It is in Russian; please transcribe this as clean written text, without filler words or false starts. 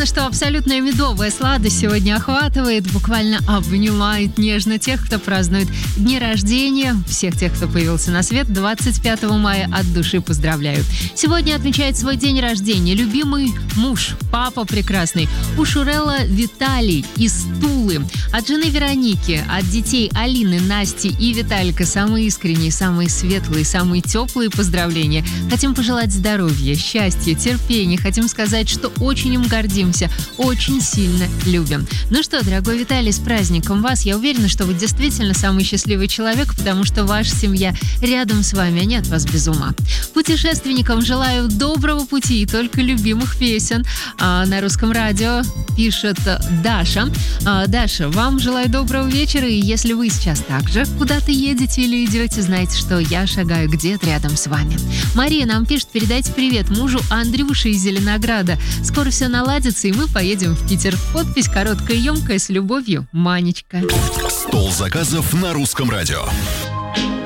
Уверена, что абсолютная медовая сладость сегодня охватывает, буквально обнимает нежно тех, кто празднует дни рождения, всех тех, кто появился на свет 25 мая. От души поздравляю. Сегодня отмечает свой день рождения любимый муж, папа прекрасный, у Шурелла Виталий из Тулы. От жены Вероники, от детей Алины, Насти и Виталика самые искренние, самые светлые, самые теплые поздравления. Хотим пожелать здоровья, счастья, терпения. Хотим сказать, что очень им гордимся, очень сильно любим. Ну что, дорогой Виталий, с праздником вас. Я уверена, что вы действительно самый счастливый человек, потому что ваша семья рядом с вами, они от вас без ума. Путешественникам желаю доброго пути и только любимых песен. На русском радио пишет Даша. Даша, вам желаю доброго вечера, и если вы сейчас также куда-то едете или идете, знайте, что я шагаю где-то рядом с вами. Мария нам пишет: передайте привет мужу Андрюше из Зеленограда. Скоро все наладится, и мы поедем в Питер. Подпись короткая и емкая: с любовью, Манечка. Стол заказов на русском радио.